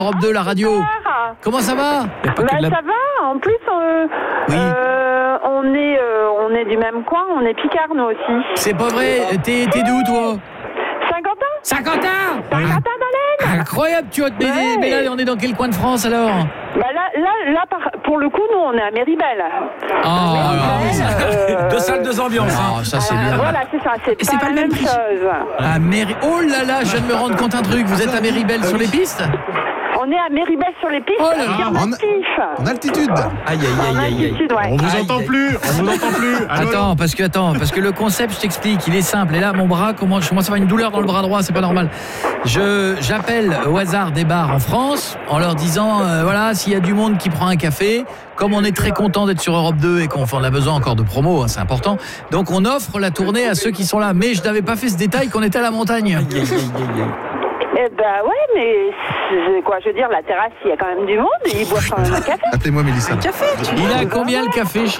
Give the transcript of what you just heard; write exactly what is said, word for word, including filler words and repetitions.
Europe deux, la radio. Bonsoir. Comment ça va? Bah, la... ça va. En plus, euh, oui. euh, on est, euh, on est du même coin. On est Picard, nous aussi. C'est pas vrai. T'es, t'es d'où, toi? Saint-Quentin. Saint-Quentin. Saint-Quentin-Dolène. Incroyable. Tu vois, mais, Ouais. mais là, on est dans quel coin de France alors? Bah là, là, là, par, pour le coup, nous, on est à Méribel. Oh, euh, Deux salles, deux ambiances. Ah, hein. ça c'est euh, bien. Voilà, c'est ça. C'est, c'est pas, pas la le même même prix. chose. À Méri... Oh là là, je viens de me rendre compte un truc. Vous êtes à Méribel sur les pistes? On est à Méribel sur les pistes. Oh là là. Affirmatif. En altitude. Aïe, aïe, En aïe, aïe, aïe. altitude, ouais. On vous Aïe, entend aïe. plus, on vous entend plus. Allô, Attends, parce que attends, parce que le concept, je t'explique, il est simple. Et là, mon bras, comment, je commence à avoir une douleur dans le bras droit, c'est pas normal. Je, j'appelle au hasard des bars en France en leur disant, euh, voilà, s'il y a du monde qui prend un café, comme on est très content d'être sur Europe deux et qu'on on a besoin encore de promo, hein, c'est important. Donc on offre la tournée à ceux qui sont là. Mais je n'avais pas fait ce détail qu'on était à la montagne. Aïe, aïe, aïe, aïe. Eh ben ouais, mais c'est quoi, je veux dire, la terrasse, il y a quand même du monde et ils boivent quand même un café. Appelez-moi Mélissa. Café, tu Il a combien le café chez